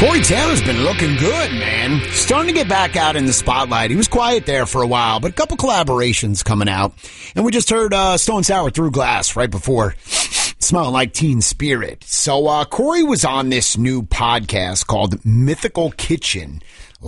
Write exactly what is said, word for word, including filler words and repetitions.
Corey Taylor's been looking good, man. Starting to get back out in the spotlight. He was quiet there for a while, but a couple collaborations coming out. And we just heard uh, Stone Sour Through Glass right before Smelling Like Teen Spirit. So uh, Corey was on this new podcast called Mythical Kitchen